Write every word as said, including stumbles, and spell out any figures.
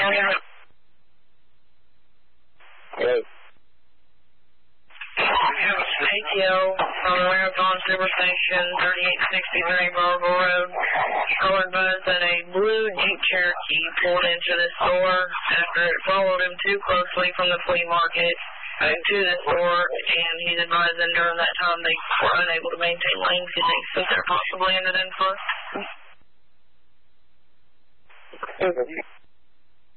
Hello. A T O from Marathon Superstation, thirty-eight sixty-three Barber Road. Colored buzz that a blue Jeep Cherokee pulled into the store after it followed him too closely from the flea market to the store, and he's advising during that time they were unable to maintain lanes. He thinks that they're possibly in an influence. Okay.